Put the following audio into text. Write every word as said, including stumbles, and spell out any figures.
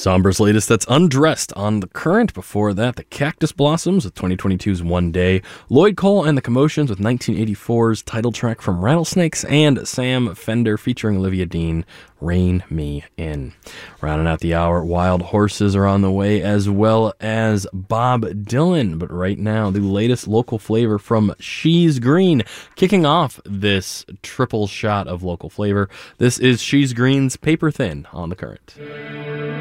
Somber's latest, that's Undressed on The Current. Before that, the Cactus Blossoms with twenty twenty-two's One Day, Lloyd Cole and the Commotions with nineteen eighty-four's title track from Rattlesnakes, and Sam Fender featuring Olivia Dean, Rein Me In. Rounding out the hour, Wild Horses are on the way, as well as Bob Dylan. But right now, the latest local flavor from She's Green, kicking off this triple shot of local flavor. This is She's Green's Paper Thin on The Current.